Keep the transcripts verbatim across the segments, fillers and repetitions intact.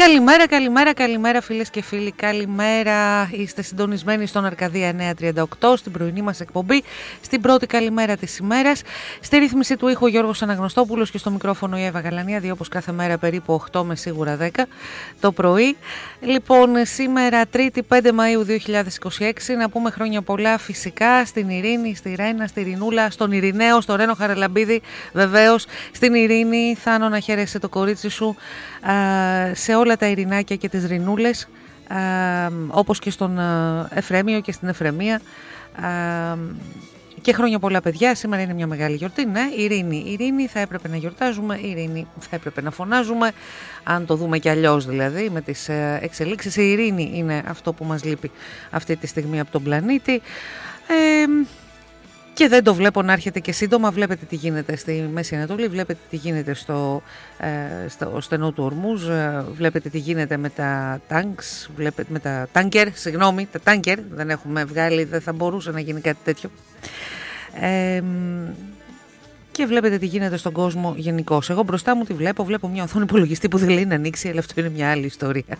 Καλημέρα, καλημέρα, καλημέρα φίλες και φίλοι, καλημέρα. Είστε συντονισμένοι στον Αρκαδία εννιακόσια τριάντα οκτώ, στην πρωινή μας εκπομπή, στην πρώτη καλημέρα της ημέρας. Στη ρύθμιση του ήχου Γιώργος Αναγνωστόπουλος και στο μικρόφωνο η Εύα Γαλανία, δύο όπως κάθε μέρα περίπου οκτώ με σίγουρα δέκα το πρωί. Λοιπόν, σήμερα Τρίτη πέντε Μαΐου δύο χιλιάδες είκοσι έξι, να πούμε χρόνια πολλά φυσικά στην Ειρήνη, στη Ρένα, στη Ρινούλα, στον Ειρηναίο, στο Ρένο Χαραλαμπίδη, βεβαίως, στην Ειρήνη. Θάνο, να χαίρεσαι το κορίτσι σου, σε όλα τα Ειρηνάκια και τις Ρινούλες, όπως και στον Εφρέμιο και στην Εφρεμία. Και χρόνια πολλά, παιδιά. Σήμερα είναι μια μεγάλη γιορτή, ναι. Ειρήνη, Ειρήνη θα έπρεπε να γιορτάζουμε, Ειρήνη θα έπρεπε να φωνάζουμε, αν το δούμε κι αλλιώς δηλαδή με τις εξελίξεις. Η ειρήνη είναι αυτό που μας λείπει αυτή τη στιγμή από τον πλανήτη. Ε, Και δεν το βλέπω να έρχεται και σύντομα. Βλέπετε τι γίνεται στη Μέση Ανατολή, βλέπετε τι γίνεται στο, ε, στο στενό του Ορμούζ, ε, βλέπετε τι γίνεται με τα τάγκς, βλέπετε με τα τάνκερ, συγγνώμη, τα τάνκερ, δεν έχουμε βγάλει, δεν θα μπορούσε να γίνει κάτι τέτοιο. Ε, και βλέπετε τι γίνεται στον κόσμο γενικώς. Εγώ μπροστά μου τη βλέπω, βλέπω μια οθόνη υπολογιστή που δεν λέει να ανοίξει, αλλά αυτό είναι μια άλλη ιστορία.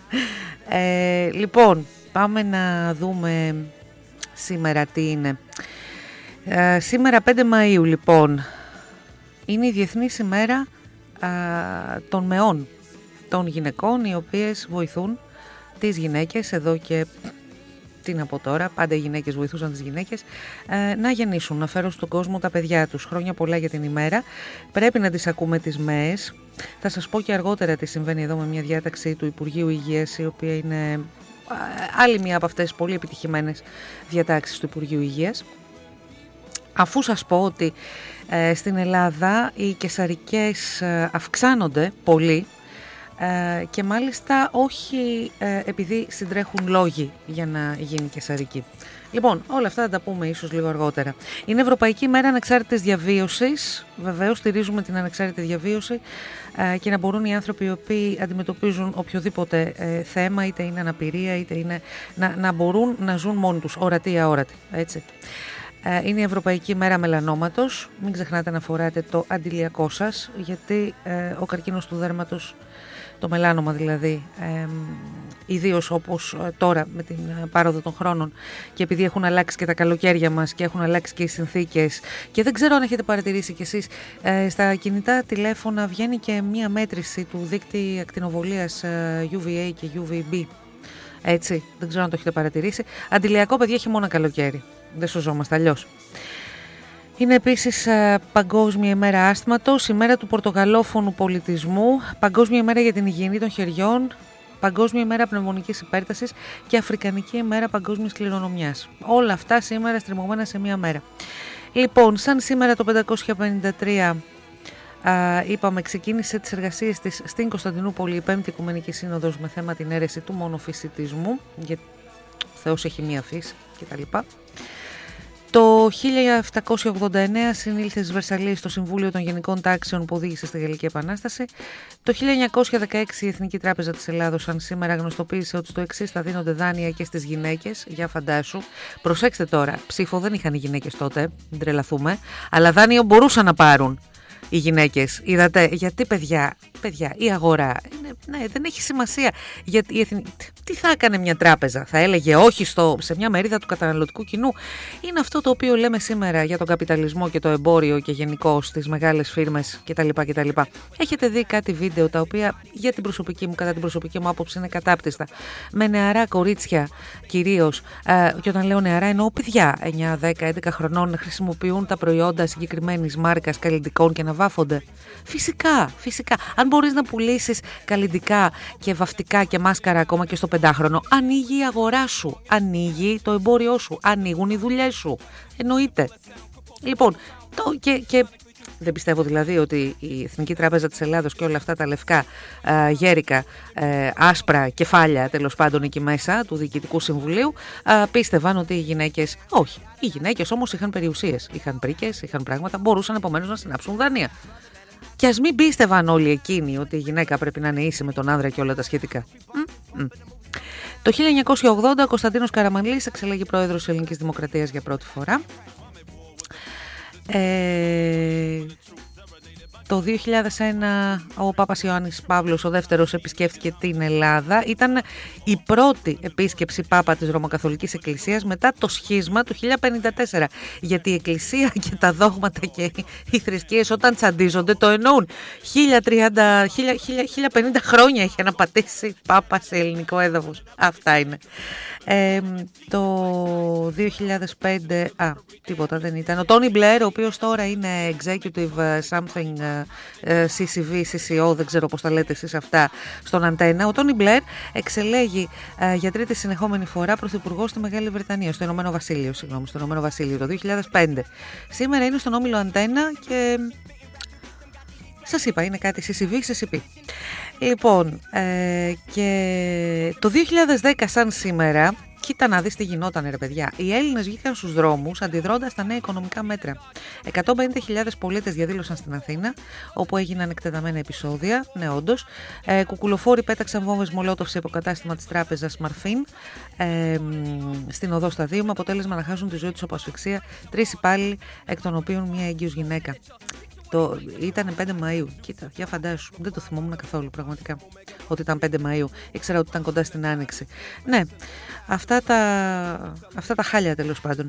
Ε, λοιπόν, πάμε να δούμε σήμερα τι είναι. Uh, σήμερα πέντε Μαΐου λοιπόν είναι η Διεθνής ημέρα uh, των μεών, των γυναικών, οι οποίες βοηθούν τις γυναίκες εδώ και τι να πω τώρα, πάντα οι γυναίκες βοηθούσαν τις γυναίκες uh, να γεννήσουν, να φέρουν στον κόσμο τα παιδιά τους. Χρόνια πολλά για την ημέρα, πρέπει να τις ακούμε τις ΜΕΕΣ. Θα σας πω και αργότερα τι συμβαίνει εδώ με μια διάταξη του Υπουργείου Υγείας, η οποία είναι uh, άλλη μια από αυτές τις πολύ επιτυχημένες διατάξεις του Υπουργείου Υγείας. Αφού σας πω ότι ε, στην Ελλάδα οι καισαρικές ε, αυξάνονται πολύ ε, και μάλιστα όχι ε, επειδή συντρέχουν λόγοι για να γίνει καισαρική. Λοιπόν, όλα αυτά θα τα πούμε ίσως λίγο αργότερα. Είναι Ευρωπαϊκή Μέρα Ανεξάρτητης Διαβίωσης. Βεβαίως στηρίζουμε την ανεξάρτητη διαβίωση ε, και να μπορούν οι άνθρωποι οι οποίοι αντιμετωπίζουν οποιοδήποτε ε, θέμα, είτε είναι αναπηρία, είτε είναι να, να μπορούν να ζουν μόνοι τους, ορατοί ή αόρατοι, έτσι. Είναι η Ευρωπαϊκή Μέρα Μελανόματος. Μην ξεχνάτε να φοράτε το αντιλιακό σας, γιατί ε, ο καρκίνος του δέρματος, το μελάνομα δηλαδή, ε, ιδίως όπως τώρα με την πάροδο των χρόνων και επειδή έχουν αλλάξει και τα καλοκαίρια μας και έχουν αλλάξει και οι συνθήκες, και δεν ξέρω αν έχετε παρατηρήσει κι εσείς, ε, στα κινητά τηλέφωνα βγαίνει και μία μέτρηση του δείκτη ακτινοβολίας ε, γιου βι έι και γιου βι μπι. Έτσι, δεν ξέρω αν το έχετε παρατηρήσει. Αντιλιακό, παιδιά, έχει μόνο καλοκαίρι. Δεν σωζόμαστε αλλιώς. Είναι επίσης α, Παγκόσμια ημέρα άσθματος, ημέρα του πορτογαλόφωνου πολιτισμού, Παγκόσμια ημέρα για την υγιεινή των χεριών, Παγκόσμια ημέρα πνευμονικής υπέρτασης και Αφρικανική ημέρα παγκόσμιας κληρονομιάς. Όλα αυτά σήμερα στριμωγμένα σε μία μέρα. Λοιπόν, σαν σήμερα το πεντακόσια πενήντα τρία Uh, είπαμε, ξεκίνησε τις εργασίες της στην Κωνσταντινούπολη η Πέμπτη Οικουμενική Σύνοδος με θέμα την αίρεση του μονοφυσιτισμού, γιατί ο Θεός έχει μία φύση κτλ. Το χίλια επτακόσια ογδόντα εννέα συνήλθε στις Βερσαλλίες στο Συμβούλιο των Γενικών Τάξεων που οδήγησε στη Γαλλική Επανάσταση. Το χίλια εννιακόσια δεκαέξι η Εθνική Τράπεζα της Ελλάδος, σαν σήμερα, γνωστοποίησε ότι στο εξής θα δίνονται δάνεια και στις γυναίκες. Για φαντάσου. Προσέξτε τώρα, ψήφο δεν είχαν οι γυναίκες τότε, μην τρελαθούμε, αλλά δάνειο μπορούσαν να πάρουν οι γυναίκες. Είδατε, γιατί παιδιά, παιδιά η αγορά είναι, ναι, δεν έχει σημασία. Γιατί η εθνική, τι θα έκανε μια τράπεζα, θα έλεγε όχι στο, σε μια μερίδα του καταναλωτικού κοινού? Είναι αυτό το οποίο λέμε σήμερα για τον καπιταλισμό και το εμπόριο και γενικώς τις μεγάλες φίρμες κτλ. κτλ. Έχετε δει κάτι βίντεο τα οποία για την προσωπική μου, κατά την προσωπική μου άποψη, είναι κατάπτυστα. Με νεαρά κορίτσια κυρίως, ε, και όταν λέω νεαρά εννοώ παιδιά εννιά, δέκα, έντεκα χρονών, να χρησιμοποιούν τα προϊόντα συγκεκριμένης μάρκας καλλυντικών και να βάφονται. Φυσικά, φυσικά. Αν μπορείς να πουλήσεις καλλυντικά και βαφτικά και μάσκαρα ακόμα και στο πεντάχρονο, ανοίγει η αγορά σου, ανοίγει το εμπόριό σου, ανοίγουν οι δουλειές σου. Εννοείται. Λοιπόν, το, και, και δεν πιστεύω δηλαδή ότι η Εθνική Τράπεζα της Ελλάδος και όλα αυτά τα λευκά, ε, γέρικα, ε, άσπρα κεφάλια τέλος πάντων εκεί μέσα του Διοικητικού Συμβουλίου ε, πίστευαν ότι οι γυναίκες, όχι, οι γυναίκες όμως είχαν περιουσίες, είχαν πρίκες, είχαν πράγματα, μπορούσαν επομένως να συνάψουν δάνεια. Και ας μην πίστευαν όλοι εκείνοι ότι η γυναίκα πρέπει να είναι ίση με τον άνδρα και όλα τα σχετικά. Mm, mm. Το χίλια εννιακόσια ογδόντα ο Κωνσταντίνος Καραμανλής εξελέγει πρόεδρος της Ελληνικής Δημοκρατίας για πρώτη φορά. Ε, Το δύο χιλιάδες ένα ο Πάπας Ιωάννης Παύλος ο δεύτερος επισκέφθηκε την Ελλάδα. Ήταν η πρώτη επίσκεψη Πάπα της Ρωμακαθολικής Εκκλησίας μετά το σχίσμα του χίλια πενήντα τέσσερα. Γιατί η Εκκλησία και τα δόγματα και οι θρησκείες όταν τσαντίζονται το εννοούν. χίλια πενήντα χρόνια έχει να πατήσει Πάπα σε ελληνικό έδαφος. Αυτά είναι. Ε, το δύο χιλιάδες πέντε, α, τίποτα δεν ήταν. Ο Τόνι Μπλερ, ο οποίος τώρα είναι executive something σι σι βι, σι σι ο, δεν ξέρω πώς τα λέτε εσείς αυτά, στον Αντένα. Ο Τόνι Μπλερ εξελέγει uh, για τρίτη συνεχόμενη φορά πρωθυπουργός στη Μεγάλη Βρετανία, στο Ηνωμένο Βασίλειο, συγγνώμη, στο Ηνωμένο Βασίλειο, το δύο χιλιάδες πέντε. Σήμερα είναι στον όμιλο Αντένα και σας είπα, είναι κάτι σι σι βι, σι σι πι. Λοιπόν, ε, και το δύο χιλιάδες δέκα σαν σήμερα, κοίτα να δεις τι γινότανε ρε παιδιά. Οι Έλληνες βγήκαν στους δρόμους αντιδρώντας στα νέα οικονομικά μέτρα. εκατόν πενήντα χιλιάδες πολίτες διαδήλωσαν στην Αθήνα, όπου έγιναν εκτεταμένα επεισόδια, ναι όντως. Ε, κουκουλοφόροι πέταξαν βόμβες μολότοφ σε υποκατάστημα της τράπεζας Μαρφίν, ε, στην οδό Σταδίου, με αποτέλεσμα να χάσουν τη ζωή τους από ασφυξία τρεις υπάλληλοι, εκ των οποίων μία έγκυος γυναίκα. Το, ήταν πέντε Μαΐου. Κοίτα, για φαντάσου. Δεν το θυμόμουν καθόλου πραγματικά ότι ήταν πέντε Μαΐου. Ήξερα ότι ήταν κοντά στην Άνοιξη. Ναι, αυτά τα, αυτά τα χάλια τέλος πάντων.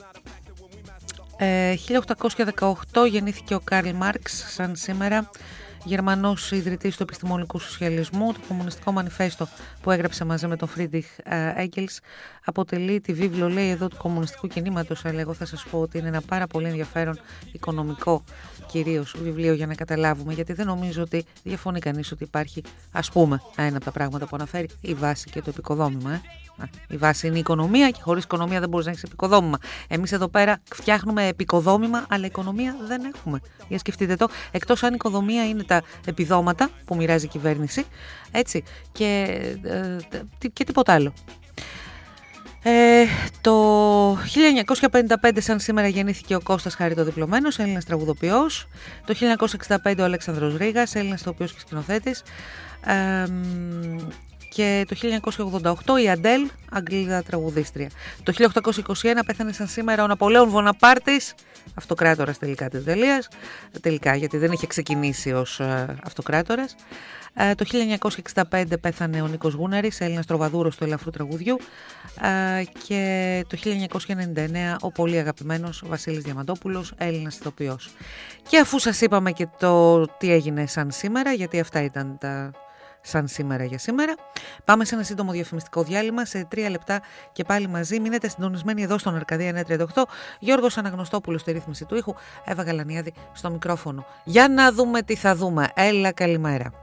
Ε, χίλια οκτακόσια δεκαοκτώ γεννήθηκε ο Καρλ Μάρξ σαν σήμερα. Γερμανός ιδρυτής του επιστημονικού σοσιαλισμού. Το κομμουνιστικό μανιφέστο που έγραψε μαζί με τον Φρίντριχ Έγγελς αποτελεί τη βίβλο, λέει εδώ, του κομμουνιστικού κινήματος, αλλά εγώ θα σας πω ότι είναι ένα πάρα πολύ ενδιαφέρον οικονομικό κυρίως βιβλίο για να καταλάβουμε, γιατί δεν νομίζω ότι διαφωνεί κανείς ότι υπάρχει, ας πούμε, ένα από τα πράγματα που αναφέρει, η βάση και το επικοδόμημα. Ε? Η βάση είναι η οικονομία και χωρίς οικονομία δεν μπορείς να έχεις επικοδόμημα. Εμείς εδώ πέρα φτιάχνουμε επικοδόμημα, αλλά οικονομία δεν έχουμε. Για σκεφτείτε το, εκτός αν οικονομία είναι τα επιδόματα που μοιράζει η κυβέρνηση, έτσι, και, ε, και τίποτα άλλο. Ε, το χίλια εννιακόσια πενήντα πέντε σαν σήμερα γεννήθηκε ο Κώστας Χαριτοδιπλωμένος, Έλληνας τραγουδοποιός. Το χίλια εννιακόσια εξήντα πέντε ο Αλέξανδρος Ρήγας, Έλληνας ηθοποιός και σκηνοθέτης. Ε, και το χίλια εννιακόσια ογδόντα οκτώ η Αντέλ, Αγγλίδα τραγουδίστρια. Το χίλια οκτακόσια είκοσι ένα πέθανε σαν σήμερα ο Ναπολέων Βοναπάρτης, αυτοκράτορας τελικά της Ιταλίας, τελικά γιατί δεν είχε ξεκινήσει ως ε, αυτοκράτορας. Ε, το χίλια εννιακόσια εξήντα πέντε πέθανε ο Νίκος Γούναρης, Έλληνας τροβαδούρος του ελαφρού τραγουδιού, ε, και το χίλια εννιακόσια ενενήντα εννέα ο πολύ αγαπημένος Βασίλης Διαμαντόπουλος, Έλληνας ηθοποιός. Και αφού σας είπαμε και το τι έγινε σαν σήμερα, γιατί αυτά ήταν τα σαν σήμερα για σήμερα, πάμε σε ένα σύντομο διαφημιστικό διάλειμμα σε τρία λεπτά και πάλι μαζί. Μείνετε συντονισμένοι εδώ στον Αρκαδία εννιακόσια τριάντα οκτώ. Γιώργος Αναγνωστόπουλος στη ρύθμιση του ήχου, Εύα Γαλανιάδη στο μικρόφωνο. Για να δούμε τι θα δούμε. Έλα, καλημέρα.